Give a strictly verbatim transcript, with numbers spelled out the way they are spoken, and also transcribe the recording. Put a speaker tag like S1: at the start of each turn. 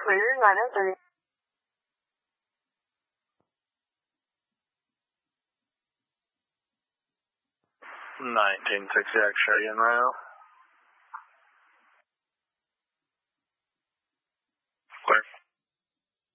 S1: clear, nine oh three.
S2: nineteen sixty X-ray en route.